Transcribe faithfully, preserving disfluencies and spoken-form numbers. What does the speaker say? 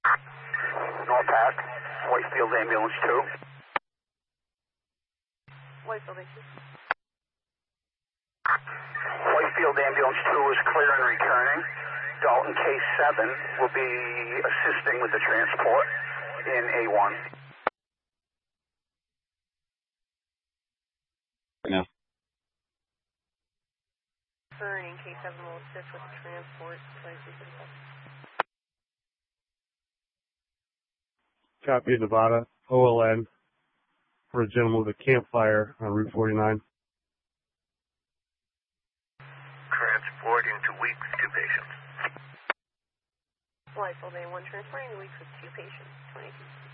Norpac, Whitefield Ambulance two. Whitefield, thank you. Whitefield Ambulance two is clear and returning. Dalton K seven will be assisting with the transport in A one. No. Turning K seven will assist with the transport. Copy, Nevada, O L N, for a gentleman with a campfire on Route forty-nine. Transporting to Weeks, two patients. Whitefield A one transporting to Weeks with two patients, twenty-two.